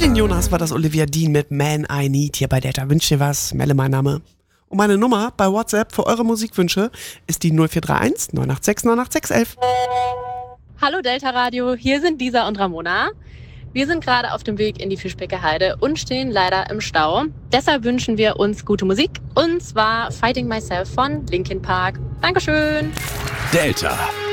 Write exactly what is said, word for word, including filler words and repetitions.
den Jonas war das Olivia Dean mit Man I Need hier bei Delta. Wünsch dir was, Melle mein Name. Und meine Nummer bei WhatsApp für eure Musikwünsche ist die null vier drei eins neun acht sechs neun acht sechs eins eins. Hallo Delta Radio, hier sind Lisa und Ramona. Wir sind gerade auf dem Weg in die Fischbecker Heide und stehen leider im Stau. Deshalb wünschen wir uns gute Musik, und zwar Fighting Myself von Linkin Park. Dankeschön. Delta.